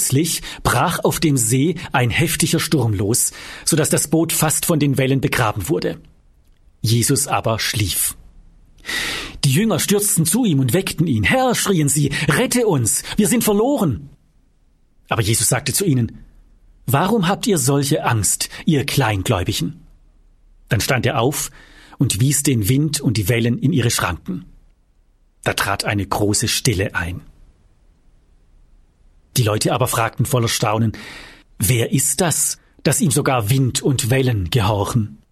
Plötzlich brach auf dem See ein heftiger Sturm los, sodass das Boot fast von den Wellen begraben wurde. Jesus aber schlief. Die Jünger stürzten zu ihm und weckten ihn. »Herr«, schrien sie, »rette uns, wir sind verloren!« Aber Jesus sagte zu ihnen, »Warum habt ihr solche Angst, ihr Kleingläubigen?« Dann stand er auf und wies den Wind und die Wellen in ihre Schranken. Da trat eine große Stille ein. Die Leute aber fragten voller Staunen, »Wer ist das, dass ihm sogar Wind und Wellen gehorchen?«